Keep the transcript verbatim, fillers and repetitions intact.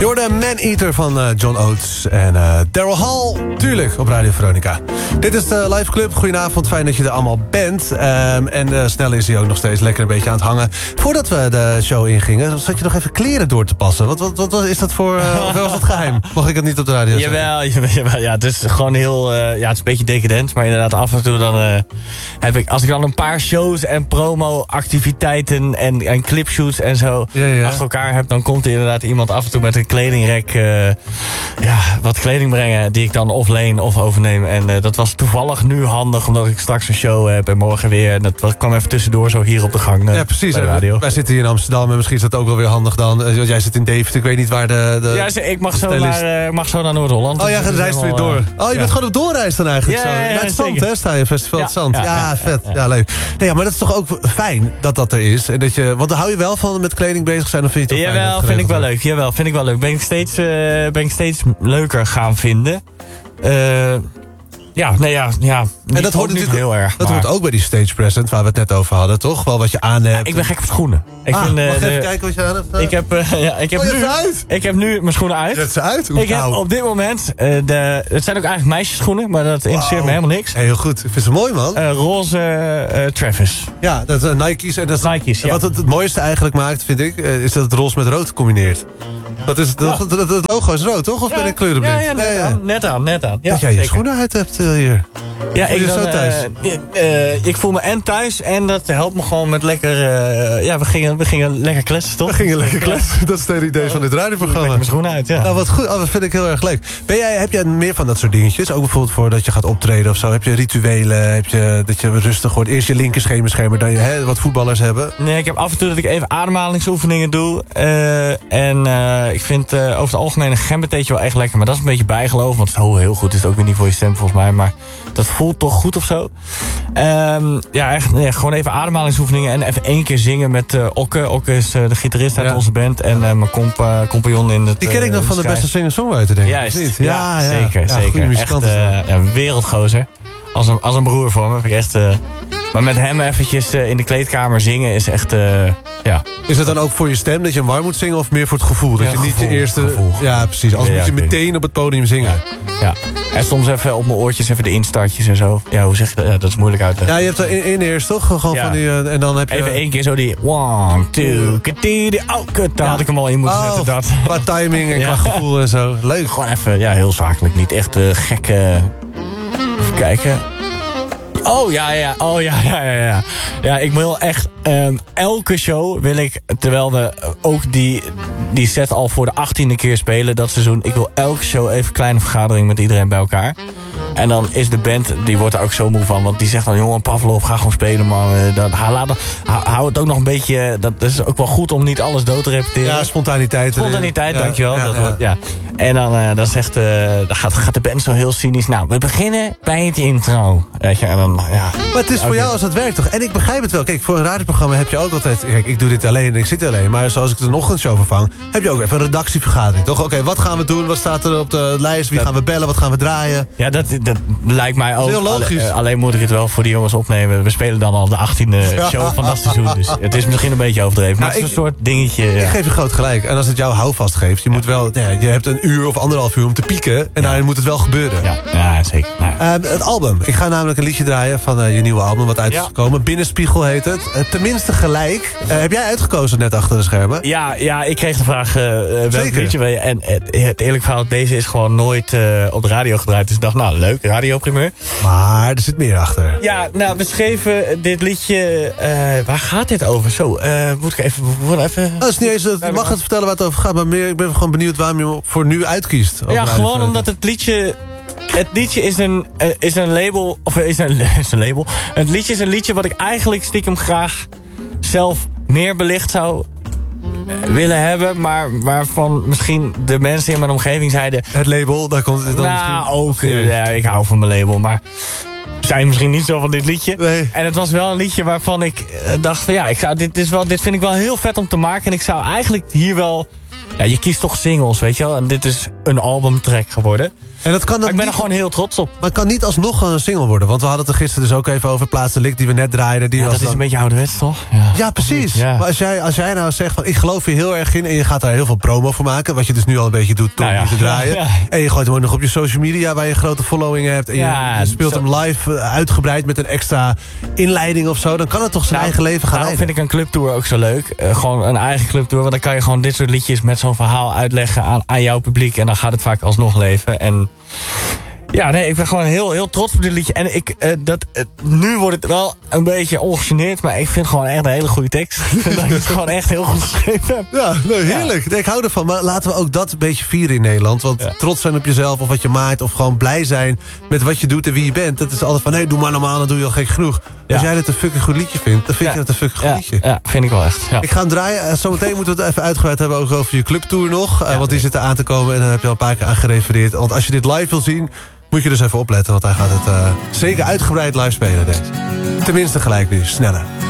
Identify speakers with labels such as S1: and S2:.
S1: Je hoorde Man-Eater van uh, John Oates en uh, Daryl Hall, tuurlijk, op Radio Veronica. Dit is de Live Club. Goedenavond, fijn dat je er allemaal bent. Um, en uh, snel is hij ook nog steeds lekker een beetje aan het hangen. Voordat we de show ingingen, zat je nog even kleren door te passen. Wat, wat, wat, wat is dat voor, uh, of was dat geheim? Mag ik het niet op de radio zeggen?
S2: Jawel, jawel, jawel, ja, het is gewoon heel, uh, ja, het is een beetje decadent. Maar inderdaad, af en toe dan uh, heb ik, als ik dan een paar shows en promo-activiteiten en, en clipshoots en zo
S1: ja, ja.
S2: achter elkaar heb, dan komt er inderdaad iemand af en toe met een kledingrek, uh, ja, wat kleding brengen die ik dan of leen of overneem. En uh, dat was toevallig nu handig, omdat ik straks een show heb en morgen weer. En dat, dat kwam even tussendoor zo hier op de gang. Uh,
S1: ja, precies.
S2: Bij de radio.
S1: Wij zitten hier in Amsterdam en misschien is dat ook wel weer handig dan. Uh, jij zit in Deventer, ik weet niet waar de... de
S2: ja, ik mag zo, naar, uh, mag zo naar Noord-Holland.
S1: Oh ja, je reist weer door. Oh, je
S2: ja.
S1: bent gewoon op doorreis dan eigenlijk.
S2: Ja,
S1: zo.
S2: ja, ja,
S1: Naar het zand,
S2: zeker.
S1: hè, sta je, Festival
S2: ja,
S1: het Zand. Ja,
S2: ja,
S1: ja,
S2: ja,
S1: vet. Ja,
S2: ja.
S1: ja, leuk. Nee, ja, maar dat is toch ook fijn dat dat er is. En dat je, want hou je wel van met kleding bezig zijn, of vind je het toch fijn?
S2: Jawel, vind ik wel leuk. Jawel, vind ik wel leuk. Ben ik steeds, uh, ben ik steeds leuker gaan vinden. Uh, Ja, nee, ja, ja. Niet,
S1: en dat hoort
S2: niet
S1: natuurlijk
S2: heel erg.
S1: Dat
S2: maar...
S1: hoort ook bij die stage present waar we het net over hadden, toch? Wel wat je aan hebt.
S2: Ja, ik ben gek op schoenen. Ik
S1: ah,
S2: vind, uh,
S1: mag
S2: de...
S1: even kijken wat je aan hebt? Uh...
S2: Ik heb, uh, ja, ik heb
S1: oh, je
S2: nu,
S1: hebt ze uit?
S2: Ik heb nu mijn schoenen uit.
S1: Zet ze uit? Hoe
S2: ik heb
S1: nou?
S2: op dit moment, uh, de, het zijn ook eigenlijk meisjesschoenen, maar dat interesseert wow. me helemaal niks.
S1: Hey, heel goed. Ik vind ze mooi, man.
S2: Uh, roze uh, Travis.
S1: Ja, dat uh, Nike's. En dat,
S2: Nike's, ja.
S1: Wat het, het mooiste eigenlijk maakt, vind ik, uh, is dat het roze met rood combineert. Dat is, dat,
S2: ja.
S1: dat, dat logo is rood, toch? Of
S2: ja,
S1: ben ik kleurenblind?
S2: Ja, ja, net,
S1: ja, ja.
S2: Aan, net aan, net aan. Ja,
S1: dat jij je
S2: zeker.
S1: schoenen uit hebt uh, hier.
S2: Ja,
S1: voel
S2: ik,
S1: je
S2: dan,
S1: zo thuis?
S2: Uh, uh, ik voel me en thuis en dat helpt me gewoon met lekker... Uh, ja, we gingen, we gingen lekker kletsen, toch?
S1: We gingen lekker kletsen. Dat is het hele idee van dit radioprogramma.
S2: Lekker mijn schoenen uit, ja.
S1: Nou, wat goed. Oh, dat vind ik heel erg leuk. Ben jij, heb jij meer van dat soort dingetjes? Ook bijvoorbeeld voordat je gaat optreden of zo. Heb je rituelen? Heb je dat je rustig wordt? Eerst je linker schemerschermer dan je, hè, wat voetballers hebben?
S2: Nee, ik heb af en toe dat ik even ademhalingsoefeningen doe. Uh, en uh, ik vind uh, over het algemeen een gembertheetje wel echt lekker. Maar dat is een beetje bijgeloof. Want oh, heel goed is het ook weer niet voor je stem volgens mij. Maar dat voelt toch goed of zo. Um, ja, echt nee, gewoon even ademhalingsoefeningen. En even één keer zingen met uh, Okke. Okke is uh, de gitarist uit ja. onze band. En uh, mijn comp, uh, compagnon in het...
S1: Die ken ik nog uh, van de beste singer-songwriter, denk ik.
S2: Juist,
S1: ja,
S2: ja,
S1: ja,
S2: zeker.
S1: ja,
S2: zeker. Echt uh, een wereldgozer. Als een, als een broer voor me. Vind ik echt, uh, maar met hem eventjes uh, in de kleedkamer zingen is echt... Uh, ja.
S1: Is het dan ook voor je stem dat je hem warm moet zingen? Of meer voor het gevoel? Dat
S2: ja,
S1: je niet
S2: gevoel,
S1: je eerste...
S2: Gevoel.
S1: Ja, precies. Anders ja, moet je meteen op het podium zingen.
S2: Ja. ja. En soms even op mijn oortjes even de instartjes en zo. Ja, hoe zeg je dat? Ja, dat is moeilijk uit te leggen.
S1: Ja, je hebt er in, in eerst toch? Gewoon ja. van die... Uh, en dan heb je...
S2: Even één keer zo die... One, two, katidi, oh, kut. Daar ja. had ik hem al in moeten
S1: oh,
S2: zetten, dat.
S1: Qua timing en
S2: ja.
S1: qua gevoel en zo. Leuk.
S2: Gewoon even, ja, heel zakelijk. Niet echt uh, gekke... Even kijken... Oh ja, ja, oh ja, ja, ja, ja. Ja, ik wil echt um, elke show wil ik, terwijl we ook die, die set al voor de achttiende keer spelen, dat seizoen. Ik wil elke show even een kleine vergadering met iedereen bij elkaar. En dan is de band, die wordt er ook zo moe van. Want die zegt dan, jongen, Pavlov, ga gewoon spelen, man. Dat, hou, hou het ook nog een beetje... Dat is ook wel goed om niet alles dood te repeteren.
S1: Ja, spontaniteit.
S2: Spontaniteit,
S1: ja,
S2: dankjewel.
S1: Ja,
S2: dat
S1: ja.
S2: wordt, ja. En dan, uh, dan zegt, uh, dan gaat, gaat de band zo heel cynisch. Nou, we beginnen bij het intro. Weet je, en dan, ja.
S1: Maar het is voor okay. jou als het werkt toch? En ik begrijp het wel. Kijk, voor een radioprogramma heb je ook altijd... Kijk, ik doe dit alleen en ik zit alleen. Maar zoals ik de ochtendshow vervang... heb je ook even een redactievergadering, toch? Oké, okay, wat gaan we doen? Wat staat er op de lijst? Wie dat, gaan we bellen? Wat gaan we draaien?
S2: Ja, dat, dat lijkt mij ook.
S1: Heel logisch.
S2: Alleen, uh, alleen moet ik het wel voor die jongens opnemen. We spelen dan al de achttiende show van dat seizoen. Dus het is misschien een beetje overdreven. Maar nou, het is ik, een soort dingetje.
S1: Ik
S2: ja.
S1: geef je groot gelijk. En als het jou houvast geeft... je moet wel... Ja, je hebt een uur of anderhalf uur om te pieken... en ja. daarin moet het wel gebeuren.
S2: Ja, ja zeker. Nou.
S1: Uh, het album. Ik ga namelijk een liedje draaien van uh, je nieuwe album... wat uit is gekomen. Ja. Binnenspiegel heet het. Uh, tenminste gelijk. Uh, heb jij uitgekozen net achter de schermen?
S2: Ja, ja ik kreeg de vraag... Uh, welk liedje wil je? En het, het eerlijk verhaal, deze is gewoon nooit uh, op de radio gedraaid. Dus ik dacht, nou, leuk, radioprimeur.
S1: Maar er zit meer achter.
S2: Ja, nou, we schreven dit liedje... Uh, waar gaat dit over? Zo, uh, moet ik even... even
S1: nou, dat is niet eens, je mag het vertellen waar het over gaat... maar meer, ik ben gewoon benieuwd waarom je voor nu uitkiest.
S2: Ja, gewoon omdat het liedje... Het liedje is een, uh, is een label... Of is een, is een label. Het liedje is een liedje wat ik eigenlijk stiekem graag... zelf meer belicht zou... willen hebben, maar waarvan misschien de mensen in mijn omgeving zeiden...
S1: Het label, daar komt het dan
S2: nou,
S1: misschien...
S2: ook, uh, ja, ik hou van mijn label, maar... zijn misschien niet zo van dit liedje.
S1: Nee.
S2: En het was wel een liedje waarvan ik uh, dacht van ja, ik zou, dit, is wel, dit vind ik wel heel vet om te maken. En ik zou eigenlijk hier wel... Ja, je kiest toch singles, weet je wel. En dit is een albumtrack geworden.
S1: En dat kan dan
S2: maar ik ben
S1: niet,
S2: er gewoon heel trots op.
S1: maar het kan niet alsnog een single worden. Want we hadden het er gisteren dus ook even over Plaats de Lik die we net draaiden. Die
S2: Ja,
S1: was
S2: dat is
S1: dan...
S2: een beetje ouderwets, toch? Ja,
S1: Ja, precies.
S2: Ja.
S1: Maar als jij, als jij nou zegt van ik geloof hier heel erg in en je gaat daar heel veel promo voor maken, wat je dus nu al een beetje doet door
S2: Nou ja.
S1: te draaien.
S2: Ja, ja.
S1: En je gooit hem ook nog op je social media waar je grote following hebt. En
S2: Ja,
S1: je, je speelt
S2: zo-
S1: hem live uh, uitgebreid met een extra inleiding of zo. Dan kan het toch zijn
S2: Nou,
S1: eigen leven gaan
S2: Daarom
S1: leiden.
S2: vind ik een clubtour ook zo leuk. Uh, gewoon een eigen clubtour. Want dan kan je gewoon dit soort liedjes met zo'n verhaal uitleggen aan, aan jouw publiek. En dan gaat het vaak alsnog leven. En ja, nee, ik ben gewoon heel, heel trots op dit liedje. En ik, uh, dat, uh, nu wordt het wel een beetje ongegeneerd. Maar ik vind het gewoon echt een hele goede tekst. Dat ik het gewoon echt heel goed geschreven heb.
S1: Ja, nou, heerlijk. Nee, ik hou ervan. Maar laten we ook dat een beetje vieren in Nederland. Want
S2: Ja.
S1: trots zijn op jezelf of wat je maakt. Of gewoon blij zijn met wat je doet en wie je bent. Dat is altijd van, nee, doe maar normaal, dan doe je al gek genoeg.
S2: Ja.
S1: Als jij dit een fucking goed liedje vindt, dan vind
S2: Ja.
S1: je dat een fucking goed
S2: Ja,
S1: liedje.
S2: ja, vind ik wel echt. Ja.
S1: Ik ga hem draaien. Uh, Zometeen moeten we het even uitgebreid hebben ook over je clubtour nog. Uh,
S2: Ja.
S1: want die zit er aan te komen en daar heb je al een paar keer aan gerefereerd. Want als je dit live wil zien, moet je dus even opletten. Want hij gaat het uh, zeker uitgebreid live spelen, deze. Tenminste gelijk nu, sneller.